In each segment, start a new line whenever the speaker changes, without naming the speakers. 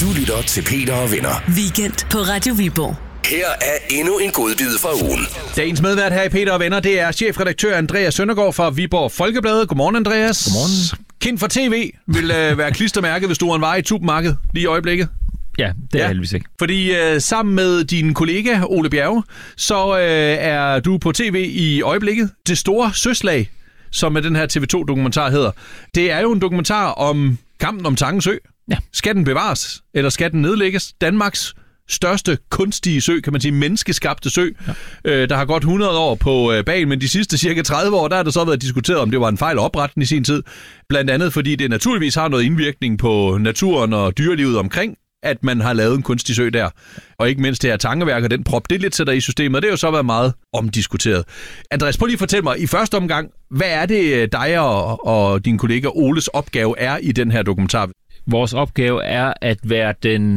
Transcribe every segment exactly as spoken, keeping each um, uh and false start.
Du lytter til Peter og Venner.
Weekend på Radio Viborg.
Her er endnu en godbid fra ugen.
Dagens medvært her i Peter og Venner, det er chefredaktør Andreas Søndergaard fra Viborg Folkeblad. Godmorgen, Andreas.
Godmorgen.
Kendt for tv vil øh, være klistermærket, hvis du er en vare i supermarkedet lige i øjeblikket.
Ja, det er ja. heldigvis ikke.
Fordi øh, sammen med din kollega Ole Bjerge, så øh, er du på tv i øjeblikket. Det store søslag, som den her T V to-dokumentar hedder. Det er jo en dokumentar om kampen om Tangen Sø.
Ja.
Skal den bevares, eller skal den nedlægges? Danmarks største kunstige sø, kan man sige, menneskeskabte sø, ja. øh, der har gått hundrede år på øh, bagen, men de sidste cirka tredive år, der har det så været diskuteret, om det var en fejl at oprette den i sin tid. Blandt andet, fordi det naturligvis har noget indvirkning på naturen og dyrelivet omkring, at man har lavet en kunstig sø der. Og ikke mindst det her tangeværk og den prop, det lidt sætter i systemet, og det har jo så været meget omdiskuteret. Andreas, prøv lige at fortælle mig i første omgang, hvad er det dig og, og din kollega Oles opgave er i den her dokumentar?
Vores opgave er at være den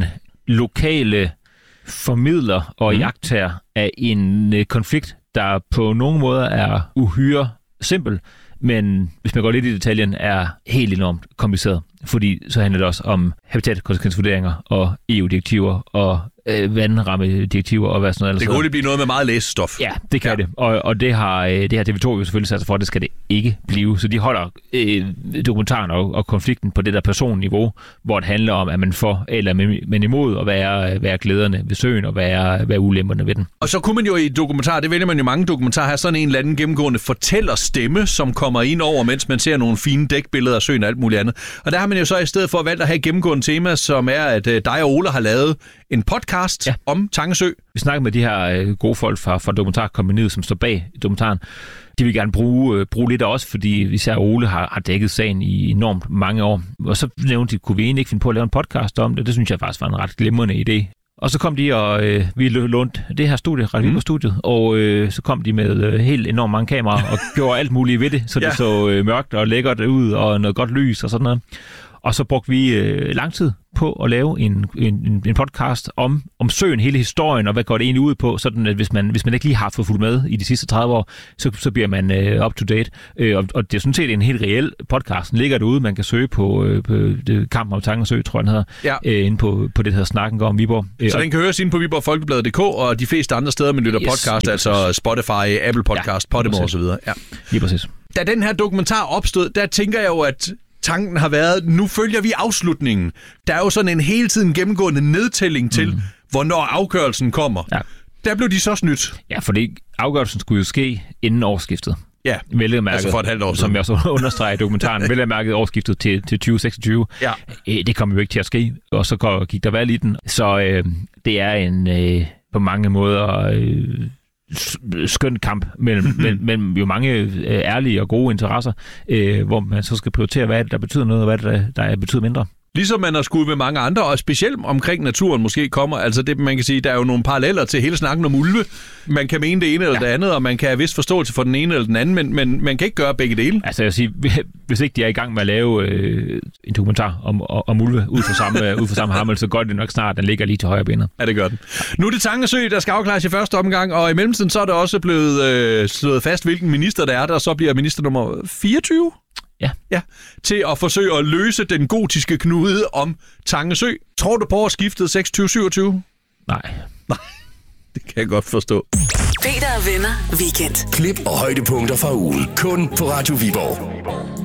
lokale formidler og mm. jagttager af en øh, konflikt, der på nogle måder er uhyre simpel, men hvis man går lidt i detaljen, er helt enormt kompliceret. Fordi så handler det også om habitatkonsekvensvurderinger og E U-direktiver og øh, vandrammedirektiver og hvad sådan noget.
Det kan hurtigt blive noget med meget læsestof.
Ja, det kan ja. det. Og, og det har det her T V to jo selvfølgelig sat sig for, at det skal det ikke blive. Så de holder øh, dokumentaren og, og konflikten på det der personniveau, hvor det handler om, at man for eller men imod at være, være glæderne ved søen og være, være ulemperne ved den. Og
så kunne man jo i dokumentar, det vælger man jo mange dokumentarer, have sådan en eller anden gennemgående fortællerstemme, som kommer ind over, mens man ser nogle fine dækbilleder af søen og alt muligt andet. Og der har man jo så i stedet for valgt at have et gennemgående tema, som er, at øh, dig og Ole har lavet en podcast ja. om Tangen Sø.
Vi snakker med de her øh, gode folk fra, fra Dokumentarkompagniet, som står bag dokumentaren. De vil gerne bruge, øh, bruge lidt af os, fordi især Ole har, har dækket sagen i enormt mange år. Og så nævnte de, kunne vi egentlig ikke finde på at lave en podcast om det? Det synes jeg faktisk var en ret glimrende idé. Og så kom de, og øh, vi lånte det her studie, Radio Viborg-studiet, mm. og øh, så kom de med øh, helt enormt mange kameraer og gjorde alt muligt ved det, så ja. det så øh, mørkt og lækkert ud, og noget godt lys og sådan noget. Og så brugte vi øh, lang tid på at lave en, en, en podcast om, om søen, hele historien, og hvad går det egentlig ud på, sådan at hvis man, hvis man ikke lige har fået fulgt med i de sidste tredive år, så, så bliver man øh, up to date. Øh, og, og det er sådan set en helt reel podcast. Den ligger derude, man kan søge på, øh, på det, Kampen om Tangen Sø, tror jeg den hedder, ja. øh, inde på, på det her Snakken om Viborg.
Så
øh,
den kan høres inde på Viborg Folkeblad punktum d k, og de fleste andre steder, man lytter yes, podcast, altså Spotify, Apple Podcast, ja, Podimo og så videre. Ja.
Lige præcis.
Da den her dokumentar opstod, der tænker jeg jo, at tanken har været, nu følger vi afslutningen. Der er jo sådan en hele tiden gennemgående nedtælling til, mm. hvornår afgørelsen kommer. Ja. Der blev de så snydt.
Ja, fordi afgørelsen skulle jo ske inden årsskiftet.
Ja, altså for et halvt år siden.
Som jeg også understreger i dokumentaren, vælgermærket årsskiftet til, til tyve seksogtyve. Ja. Det kom jo ikke til at ske, og så gik der valg i den. Så øh, det er en øh, på mange måder øh, skøn kamp mellem, mellem, mellem jo mange øh, ærlige og gode interesser, øh, hvor man så skal prioritere, hvad der betyder noget, og hvad der, der betyder mindre.
Ligesom man har skudt med mange andre, og specielt omkring naturen måske kommer, altså det, man kan sige, der er jo nogle paralleller til hele snakken om ulve. Man kan mene det ene eller ja. det andet, og man kan have vis forståelse for den ene eller den anden, men, men man kan ikke gøre begge dele.
Altså jeg vil sige, hvis ikke de er i gang med at lave øh, en dokumentar om, om ulve ud fra samme, ud fra samme hammel, så går det nok snart, den ligger lige til højre benet.
Ja, det gør den. Nu er det Tangen Sø, der skal afklares i første omgang, og i mellemtiden så er det også blevet øh, slået fast, hvilken minister der er der, så bliver minister nummer fireogtyve.
Ja.
ja. Til at forsøge at løse den gotiske knude om Tangen Sø. Tror du på årsskiftet seksogtyve syvogtyve?
Nej.
Nej, det kan jeg godt forstå.
Peter og Venner Weekend.
Klip og højdepunkter fra ugen. Kun på Radio Viborg.